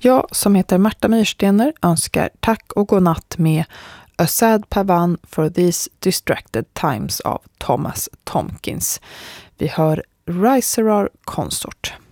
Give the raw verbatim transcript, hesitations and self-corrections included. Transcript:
Jag som heter Marta Myrstener önskar tack och godnatt med A Sad Pavan for These Distracted Times av Thomas Tomkins. Vi hör Riserar Consort.